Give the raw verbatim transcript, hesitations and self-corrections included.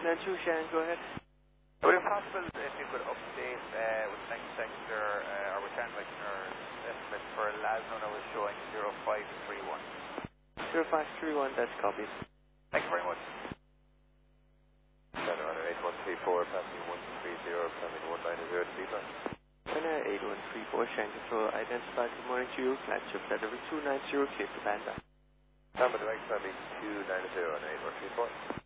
eight nine two, Shannon, go ahead. Would it be possible if you could update uh, with next sector uh, or return vector estimate for Lasno that was showing zero five three one? zero five three one, that's copied. Thank you very much. China Runner eight one three four, passing one three zero, coming one nine zero to Beaver. China eight one three four, Shannon Control, identified, good morning to you, flight shift at over two nine zero, clear to Panda. Panda direct, climbing two nine zero and eight one three four.